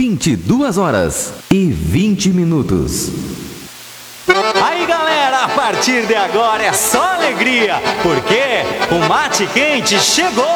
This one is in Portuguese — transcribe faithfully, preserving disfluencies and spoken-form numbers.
vinte e duas horas e vinte minutos. Aí galera, a partir de agora é só alegria, porque o Mate Quente chegou!